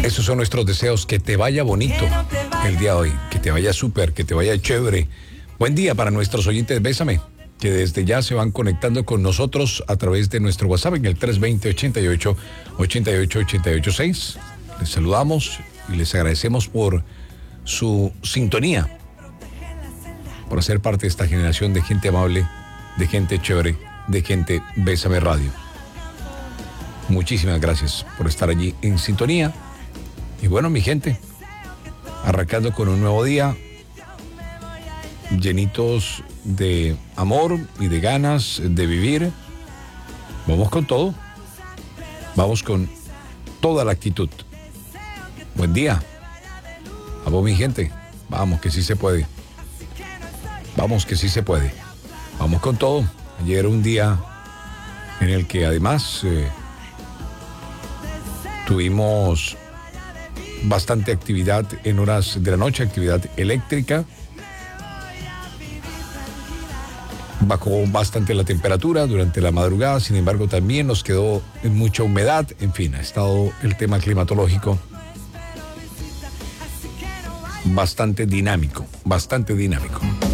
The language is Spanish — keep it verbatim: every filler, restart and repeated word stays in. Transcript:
Esos son nuestros deseos, que te vaya bonito el día de hoy, que te vaya súper, que te vaya chévere. Buen día para nuestros oyentes, Bésame, que desde ya se van conectando con nosotros a través de nuestro WhatsApp en el tres dos cero, ochenta y ocho, ochenta y ocho, ochenta y ocho seis. Les saludamos y les agradecemos por su sintonía, por ser parte de esta generación de gente amable, de gente chévere, de gente Bésame Radio. Muchísimas gracias por estar allí en sintonía. Y bueno, mi gente, arrancando con un nuevo día, llenitos de amor y de ganas de vivir. Vamos con todo. Vamos con toda la actitud. Buen día. A vos, mi gente. Vamos, que sí se puede. Vamos, que sí se puede. Vamos con todo. Ayer un día en el que además eh, tuvimos bastante actividad en horas de la noche, actividad eléctrica. Bajó bastante la temperatura durante la madrugada, sin embargo también nos quedó mucha humedad. En fin, ha estado el tema climatológico bastante dinámico, bastante dinámico.